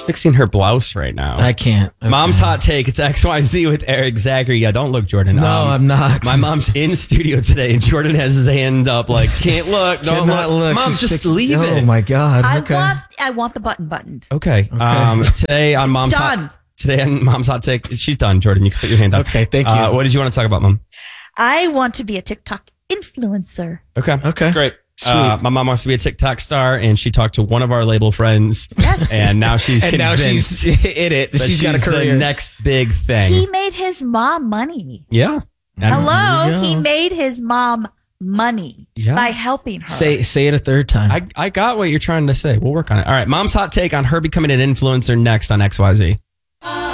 fixing her blouse right now. I can't. Okay. Mom's hot take. It's XYZ with Eric Zachary. Yeah, don't look, Jordan. No, I'm not. My mom's in studio today, and Jordan has his hand up like, can't look. Don't look. Mom, She's just leave it. Oh, my God. I want the button buttoned. Okay. Today on Mom's Today on Mom's hot take. She's done, Jordan. You can put your hand up. Okay, thank you. What did you want to talk about, Mom? I want to be a TikTok influencer. Okay. Great. My mom wants to be a TikTok star, and she talked to one of our label friends. Yes. And now she's and convinced now she's in it. She's got a career. The next big thing. He made his mom money. Yeah. Hello. He made his mom money by helping her. Say it a third time. I got what you're trying to say. We'll work on it. All right. Mom's hot take on her becoming an influencer next on XYZ.